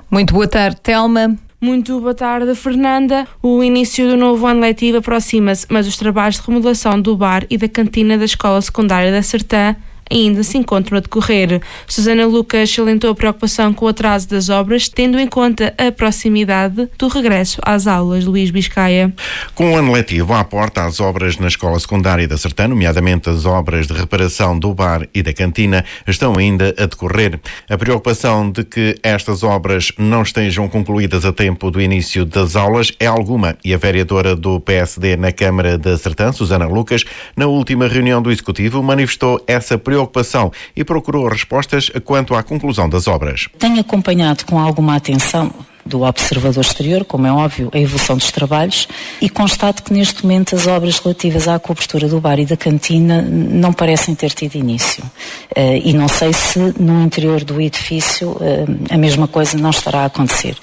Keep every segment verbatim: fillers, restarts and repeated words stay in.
Muito boa tarde, Telma. Muito boa tarde, Fernanda. O início do novo ano letivo aproxima-se, mas os trabalhos de remodelação do bar e da cantina da Escola Secundária da Sertã ainda se encontram a decorrer. Susana Lucas salientou a preocupação com o atraso das obras, tendo em conta a proximidade do regresso às aulas. Luís Biscaia. Com o ano letivo à porta, as obras na Escola Secundária da Sertã, nomeadamente as obras de reparação do bar e da cantina, estão ainda a decorrer. A preocupação de que estas obras não estejam concluídas a tempo do início das aulas é alguma, e a vereadora do P S D na Câmara da Sertã, Susana Lucas, na última reunião do Executivo, manifestou essa preocupação preocupação e procurou respostas quanto à conclusão das obras. Tenho acompanhado com alguma atenção do observador exterior, como é óbvio, a evolução dos trabalhos, e constato que neste momento as obras relativas à cobertura do bar e da cantina não parecem ter tido início. Uh, e não sei se no interior do edifício uh, a mesma coisa não estará a acontecer.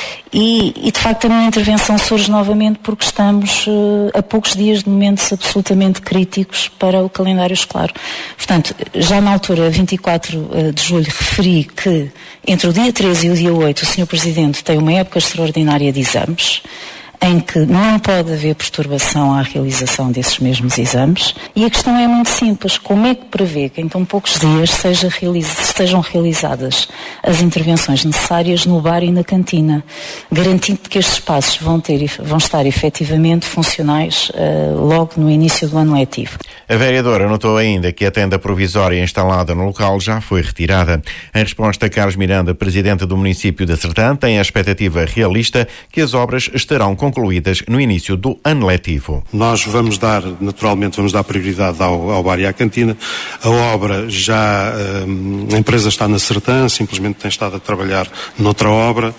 E, e de facto a minha intervenção surge novamente porque estamos uh, a poucos dias de momentos absolutamente críticos para o calendário escolar. Portanto, já na altura, vinte e quatro de julho, referi que entre o dia treze e o dia oito o senhor Presidente tem uma época extraordinária de exames, em que não pode haver perturbação à realização desses mesmos exames, e a questão é muito simples: como é que prevê que em tão poucos dias seja realiz- sejam realizadas as intervenções necessárias no bar e na cantina, garantindo que estes espaços vão, ter, vão estar efetivamente funcionais uh, logo no início do ano letivo? A vereadora notou ainda que a tenda provisória instalada no local já foi retirada. Em resposta, Carlos Miranda, presidente do município da Sertã, tem a expectativa realista que as obras estarão concluídas no início do ano letivo. Nós vamos dar, naturalmente, vamos dar prioridade ao, ao bar e à cantina. A obra já, a empresa está na Sertã, simplesmente tem estado a trabalhar noutra obra,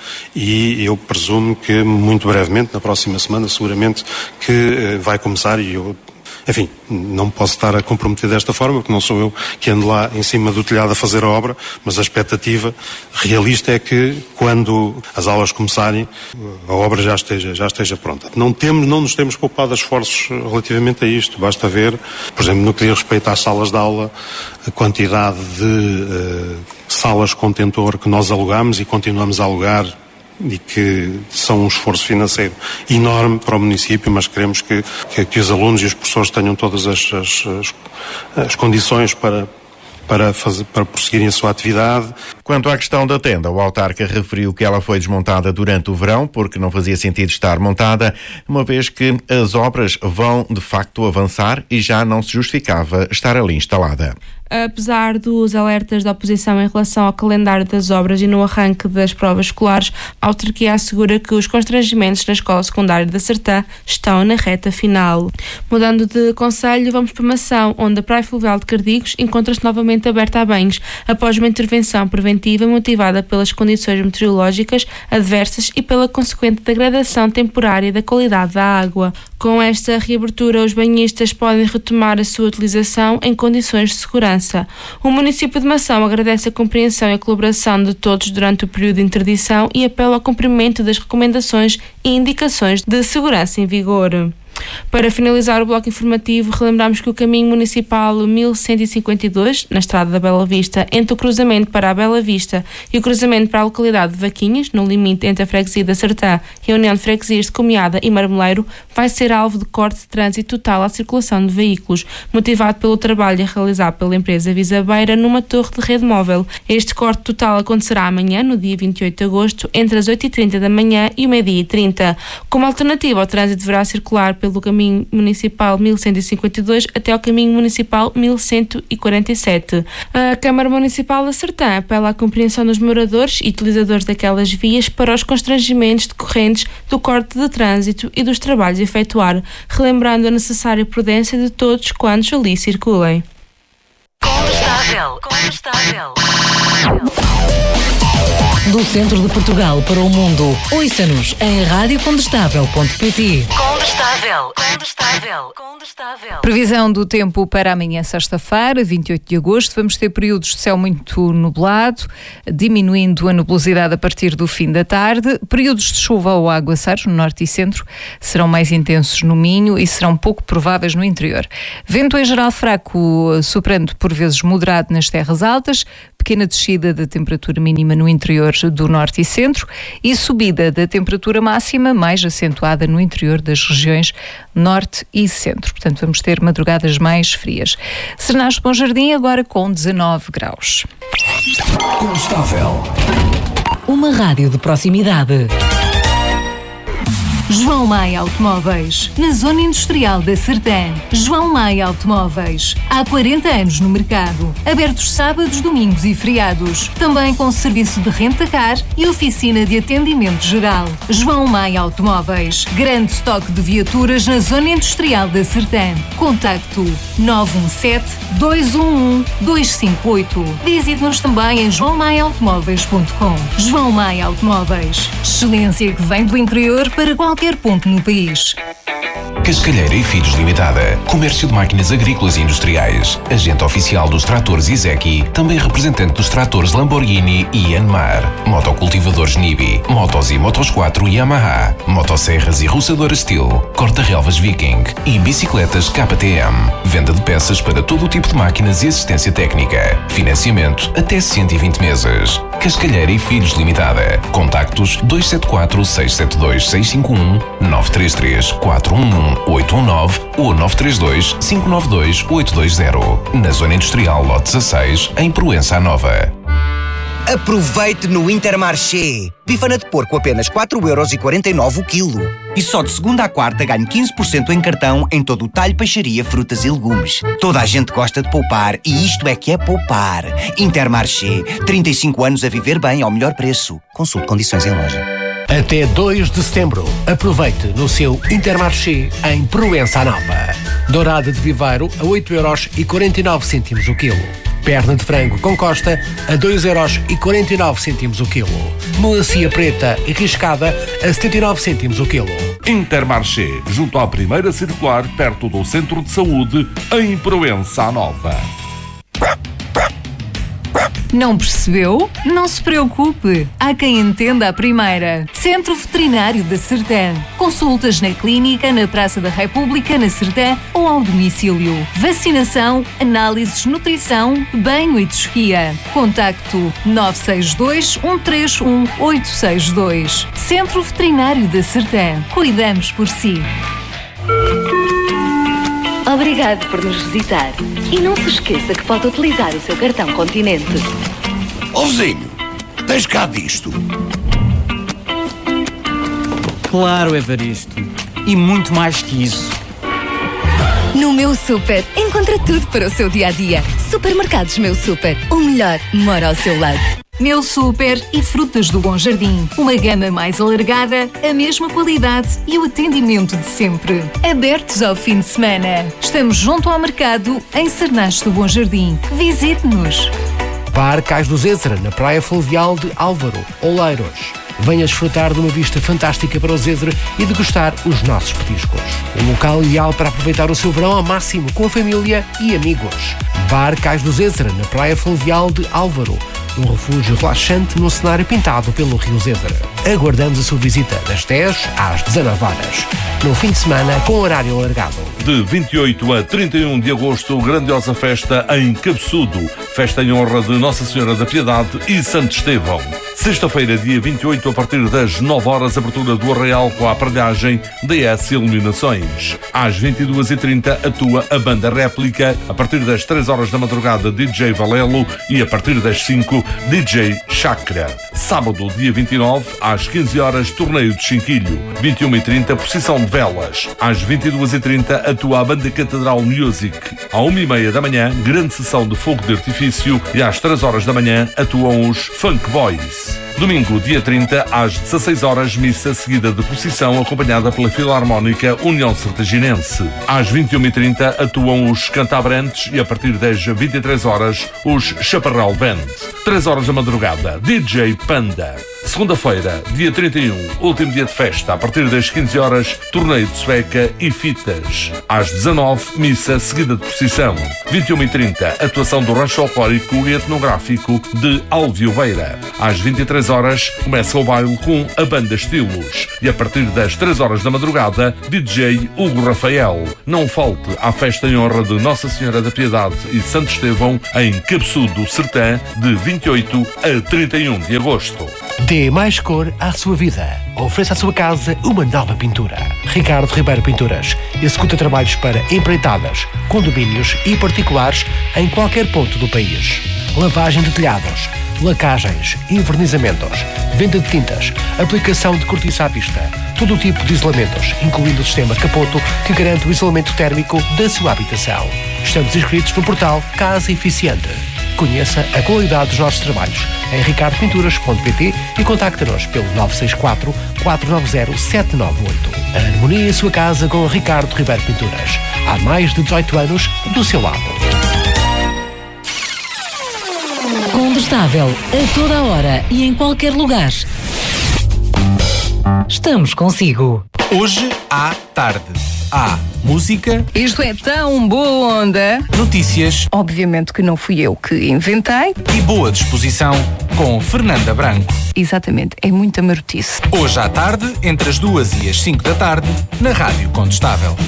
e eu presumo que muito brevemente, na próxima semana, seguramente que vai começar, e eu Enfim, não posso estar a comprometer desta forma, porque não sou eu que ando lá em cima do telhado a fazer a obra, mas a expectativa realista é que, quando as aulas começarem, a obra já esteja, já esteja pronta. Não temos, não nos temos poupado esforços relativamente a isto. Basta ver, por exemplo, no que diz respeito às salas de aula, a quantidade de uh, salas contentor que nós alugamos e continuamos a alugar, e que são um esforço financeiro enorme para o município, mas queremos que, que, que os alunos e os professores tenham todas as, as, as, as condições para, para, fazer, para prosseguirem a sua atividade. Quanto à questão da tenda, o autarca referiu que ela foi desmontada durante o verão porque não fazia sentido estar montada, uma vez que as obras vão de facto avançar e já não se justificava estar ali instalada. Apesar dos alertas da oposição em relação ao calendário das obras e no arranque das provas escolares, a autarquia assegura que os constrangimentos na Escola Secundária da Sertã estão na reta final. Mudando de concelho, vamos para Mação, onde a Praia Fluvial de Cardigos encontra-se novamente aberta a banhos, após uma intervenção preventiva motivada pelas condições meteorológicas adversas e pela consequente degradação temporária da qualidade da água. Com esta reabertura, os banhistas podem retomar a sua utilização em condições de segurança. O município de Mação agradece a compreensão e a colaboração de todos durante o período de interdição e apela ao cumprimento das recomendações e indicações de segurança em vigor. Para finalizar o bloco informativo, relembramos que o caminho municipal mil cento e cinquenta e dois, na estrada da Bela Vista, entre o cruzamento para a Bela Vista e o cruzamento para a localidade de Vaquinhas, no limite entre a freguesia da Sertã e a União de Freguesias de Comiada e Marmeleiro, vai ser alvo de corte de trânsito total à circulação de veículos, motivado pelo trabalho a realizar pela empresa Visabeira numa torre de rede móvel. Este corte total acontecerá amanhã, no dia vinte e oito de agosto, entre as oito e trinta da manhã e o meio-dia e trinta. Como alternativa, o trânsito deverá circular pelo do caminho municipal mil cento e cinquenta e dois até ao caminho municipal mil cento e quarenta e sete. A Câmara Municipal da Sertã apela à compreensão dos moradores e utilizadores daquelas vias para os constrangimentos decorrentes do corte de trânsito e dos trabalhos a efetuar, relembrando a necessária prudência de todos quantos ali circulem. Combustável. Combustável. Do centro de Portugal para o mundo, ouça-nos em rádio condestável ponto pt. Condestável. Condestável. Condestável. Previsão do tempo para amanhã, sexta-feira, vinte e oito de agosto. Vamos ter períodos de céu muito nublado, diminuindo a nebulosidade a partir do fim da tarde. Períodos de chuva ou aguaceiros no norte e centro serão mais intensos no Minho e serão pouco prováveis no interior. Vento em geral fraco, soprando por vezes moderado nas terras altas, pequena descida da temperatura mínima no interior do norte e centro e subida da temperatura máxima mais acentuada no interior das regiões norte e centro. Portanto, vamos ter madrugadas mais frias. Serenais de Bom Jardim agora com dezanove graus. Condestável. Uma rádio de proximidade. João Maia Automóveis, na Zona Industrial da Sertã. João Maia Automóveis, há quarenta anos no mercado. Abertos sábados, domingos e feriados. Também com serviço de renta-car e oficina de atendimento geral. João Maia Automóveis, grande estoque de viaturas na Zona Industrial da Sertã. Contacto nove um sete, dois um um, dois cinco oito. Visite-nos também em joão maia automóveis ponto com. João Maia Automóveis, excelência que vem do interior para qualquer qualquer ponto no país. Cascalheira e Filhos Limitada. Comércio de máquinas agrícolas e industriais. Agente oficial dos tratores Izeki. Também representante dos tratores Lamborghini e Yanmar. Motocultivadores Nibi. Motos e Motos quatro Yamaha. Motosserras e roçadoras Steel. Corta-relvas Viking. E bicicletas K T M. Venda de peças para todo o tipo de máquinas e assistência técnica. Financiamento até cento e vinte meses. Cascalheira e Filhos Limitada. Contactos dois sete quatro, seis sete dois, seis cinco um, nove três três, quatro um um, oito um nove ou nove três dois, cinco nove dois, oito dois zero. Na Zona Industrial Lote dezasseis, em Proença Nova. Aproveite no Intermarché. Bifana de porco apenas quatro euros e quarenta e nove o quilo. E só de segunda à quarta ganhe quinze por cento em cartão em todo o talho, peixaria, frutas e legumes. Toda a gente gosta de poupar e isto é que é poupar. Intermarché. trinta e cinco anos a viver bem ao melhor preço. Consulte condições em loja. Até dois de setembro. Aproveite no seu Intermarché em Proença Nova. Dourada de viveiro a oito euros e quarenta e nove cêntimos o quilo. Perna de frango com costa a dois euros e quarenta e nove cêntimos o quilo. Melancia preta e riscada a setenta e nove cêntimos o quilo. Intermarché, junto à primeira circular, perto do Centro de Saúde, em Proença Nova. Não percebeu? Não se preocupe. Há quem entenda a primeira. Centro Veterinário da Sertã. Consultas na clínica, na Praça da República, na Sertã ou ao domicílio. Vacinação, análises, nutrição, banho e tosquia. Contacto nove seis dois, um três um, oito seis dois. Centro Veterinário da Sertã. Cuidamos por si. Obrigado por nos visitar. E não se esqueça que pode utilizar o seu cartão Continente. Ó vizinho, tens cá disto? Claro, Evaristo. E muito mais que isso. No Meu Super, encontra tudo para o seu dia-a-dia. Supermercados Meu Super. O melhor mora ao seu lado. Meu Super e Frutas do Bom Jardim. Uma gama mais alargada, a mesma qualidade e o atendimento de sempre. Abertos ao fim de semana. Estamos junto ao mercado, em Serenais do Bom Jardim. Visite-nos. Bar Cais do Zézara, na Praia Fluvial de Álvaro, Oleiros. Venha desfrutar de uma vista fantástica para o Zézara e degustar os nossos petiscos. Um local ideal para aproveitar o seu verão ao máximo com a família e amigos. Bar Cais do Zézara, na Praia Fluvial de Álvaro. Um refúgio relaxante no cenário pintado pelo Rio Zézara. Aguardamos a sua visita das dez às dezanove horas. No fim de semana, com horário alargado. De vinte e oito a trinta e um de agosto, grandiosa festa em Cabeçudo. Festa em honra de Nossa Senhora da Piedade e Santo Estevão. Sexta-feira, dia vinte e oito, a partir das nove horas, abertura do Arraial com a aparelhagem D S Iluminações. Às vinte e duas e trinta, atua a banda Réplica. A partir das três horas da madrugada, D J Valelo. E a partir das cinco, D J Chakra. Sábado, dia vinte e nove, às quinze horas, torneio de Chinquilho. vinte e uma e trinta, procissão de velas. Às vinte e duas e trinta, atua a banda Catedral Music. À uma e meia da manhã, grande sessão de fogo de artifício. E às três horas da manhã, atuam os Funk Boys. Domingo, dia trinta, às dezasseis horas, missa seguida de procissão acompanhada pela Filarmónica União Sertaginense. Às vinte e uma e trinta, atuam os Cantabrantes e a partir das vinte e três horas, os Chaparral Band. três horas da madrugada, D J Panda. Segunda-feira, dia trinta e um, último dia de festa, a partir das quinze horas, torneio de sueca e fitas. Às dezanove, missa seguida de procissão. vinte e uma e trinta, atuação do rancho folclórico e etnográfico de Alvio Beira. Às vinte e três horas, começa o baile com a banda Estilos. E a partir das três horas da madrugada, D J Hugo Rafael. Não falte à festa em honra de Nossa Senhora da Piedade e Santo Estevão em Cabeçudo, Sertã, de vinte e oito a trinta e um de agosto. Dê mais cor à sua vida. Ofereça à sua casa uma nova pintura. Ricardo Ribeiro Pinturas executa trabalhos para empreitadas, condomínios e particulares em qualquer ponto do país. Lavagem de telhados, lacagens, envernizamentos, venda de tintas, aplicação de cortiça à vista, todo o tipo de isolamentos, incluindo o sistema Capoto, que garante o isolamento térmico da sua habitação. Estamos inscritos no portal Casa Eficiente. Conheça a qualidade dos nossos trabalhos em ricardo pinturas ponto pt e contacte-nos pelo nove seis quatro, quatro nove zero, sete nove oito. Harmonia em sua casa com Ricardo Ribeiro Pinturas. Há mais de dezoito anos do seu lado. Condestável, a toda a hora e em qualquer lugar. Estamos consigo. Hoje à tarde. Há música. Isto é tão boa onda. Notícias. Obviamente que não fui eu que inventei. E boa disposição com Fernanda Branco. Exatamente, é muita marotice. Hoje à tarde, entre as duas e as cinco da tarde, na Rádio Condestável.